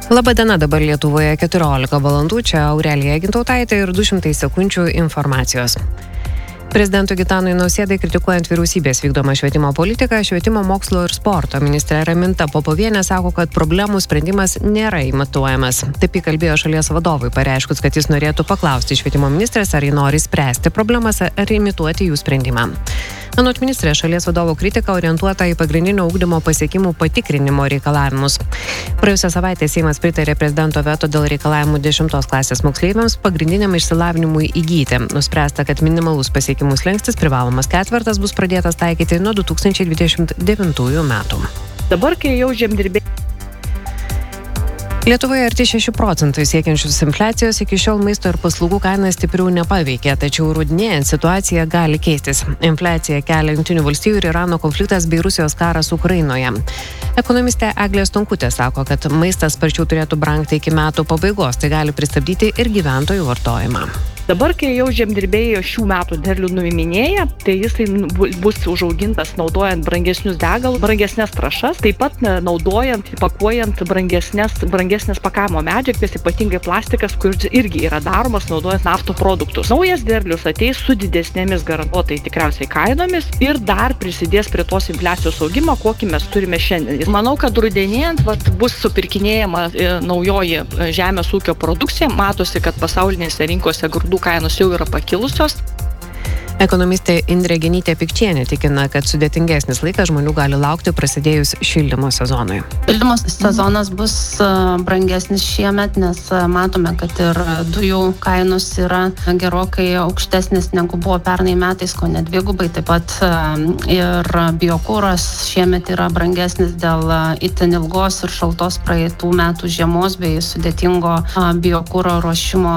Labadiena, dabar Lietuvoje 14 valandų, čia Aurelija Gintautaitė ir 200 sekundžių informacijos. Prezidentui Gitanui Nausėdai kritikuojant vyriausybės vykdomą švietimo politiką, švietimo mokslo ir sporto ministrė Raminta Popovienė sako, kad problemų sprendimas nėra imituojamas. Taip įkalbėjo šalies vadovui, pareiškus, kad jis norėtų paklausti švietimo ministrės, ar ji nori spręsti problemas ar imituoti jų sprendimą. Anot ministrė, šalies vadovo kritika orientuota į pagrindinio ugdymo pasiekimų patikrinimo reikalavimus. Praėjusią savaitę Seimas pritarė prezidento veto dėl reikalavimų 10 klasės moksleiviams pagrindiniam išsilavinimui įgyti. Nuspręsta, kad minimalus pasiekimų slenkstis privalomas ketvirtas bus pradėtas taikyti nuo 2029 metų. Dabar, kai jau žemdirbiai Lietuvoje arti 6 procentai siekiančius infliacijos iki šiol maisto ir paslaugų kainas stipriau nepaveikė, tačiau rudenėjant situacija gali keistis. Infliaciją kelia Jungtinių valstijų ir Irano konfliktas bei Rusijos karas Ukrainoje. Ekonomistė Eglė Stonkutė sako, kad maistas sparčiau turėtų brangti iki metų pabaigos, tai gali pristabdyti ir gyventojų vartojimą. Dabar, kai jau žemdirbėjai šių metų derlių nuiminėja, tai jisai bus užaugintas naudojant brangesnius degalus, brangesnės trąšas, taip pat naudojant, pakuojant brangesnės pakavimo medžiagas, ypatingai plastikas, kuris irgi yra daromas naudojant naftų produktus. Naujas derlius ateis su didesnėmis garantuotai tikriausiai kainomis ir dar prisidės prie tos infliacijos augimo, kokį mes turime šiandien. Manau, kad rudenėjant bus supirkinėjama naujoji žemės ūkio produkcija. Matosi, kad pasaulinėse rinkose grūdų kainos jau yra pakilusios. Ekonomistė Indrė Genytė Pikčienė tikina, kad sudėtingesnis laikas žmonių gali laukti prasidėjus šildymo sezonui. Šildymo sezonas bus brangesnis šiemet, nes matome, kad ir dujų kainos yra gerokai aukštesnis negu buvo pernai metais, ko ne dvigubai. Taip pat ir biokūras šiemet yra brangesnis dėl itin ilgos ir šaltos praeitų metų žiemos bei sudėtingo biokūro ruošimo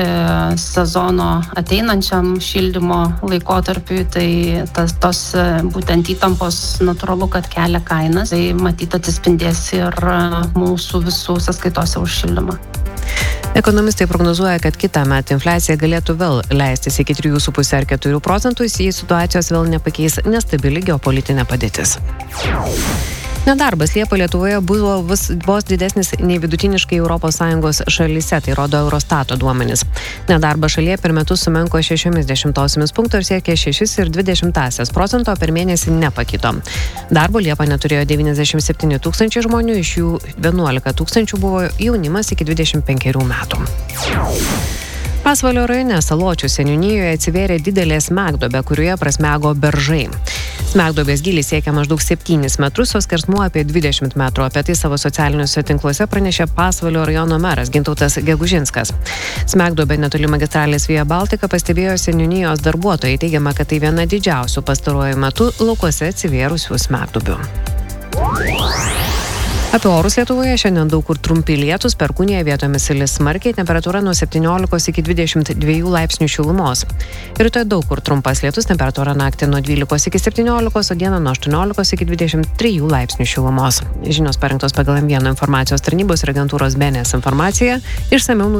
sezono ateinančiam šildymo laikotarpiui, tai tos būtent įtampos natūralu, kad kelia kainas, tai matyt atsispindės ir mūsų visų sąskaitose už šildymą. Ekonomistai prognozuoja, kad kitą metą infliacija galėtų vėl leistis iki 3,5 ar 4 procentų, jei situacijos vėl nepakeis nestabili geopolitinė padėtis. Nedarbas Liepą Lietuvoje buvo vos didesnis nei vidutiniškai ES šalyse, tai rodo Eurostato duomenys. Nedarbas šalyje per metus sumenko 0,6 punkto ir siekė 6,2%, per mėnesį nepakito. Darbo Liepą neturėjo 97 tūkstančiai žmonių, iš jų 11 tūkstančių buvo jaunimas iki 25 metų. Pasvalio rajone Saločių seniūnijoje atsivėrė didelė smegduobė, kurioje prasmego beržai. Smegduobės gylis siekia maždaug 7 metrus, o skersmuo apie 20 metrų. Apie tai savo socialiniuose tinkluose pranešė Pasvalio rajono meras Gintautas Gegužinskas. Smegduobė netoli magistralės Via Baltica pastebėjo seniūnijos darbuotojai. Teigiama, kad tai viena didžiausių pastaruoju metu laukuose atsivėrusių smegduobių. Apie orus Lietuvoje šiandien daug kur trumpi lietūs, perkūnija vietomis lis smarkiai, temperatūra nuo 17 iki 22 laipsnių šilumos. Rytoj daug kur trumpas lietus, temperatūra naktį nuo 12 iki 17, o dieną nuo 18 iki 23 laipsnių šilumos. Žinios parengtos pagal M1 informacijos tarnybos ir agentūros BNS informaciją, išsamiau